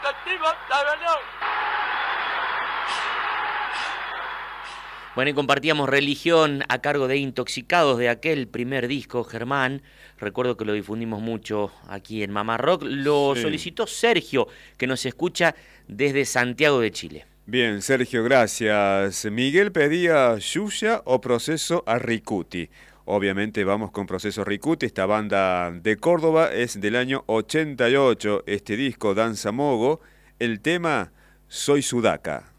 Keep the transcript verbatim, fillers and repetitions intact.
Bueno, y compartíamos Religión a cargo de Intoxicados de aquel primer disco, Germán. Recuerdo que lo difundimos mucho aquí en Mamá Rock. Lo Sí. solicitó Sergio, que nos escucha desde Santiago de Chile. Bien, Sergio, gracias. Miguel pedía Yuya o Proceso a Ricuti. Obviamente vamos con Proceso Ricuti. Esta banda de Córdoba es del año ochenta y ocho. Este disco, Danza Mogo. El tema, Soy Sudaca.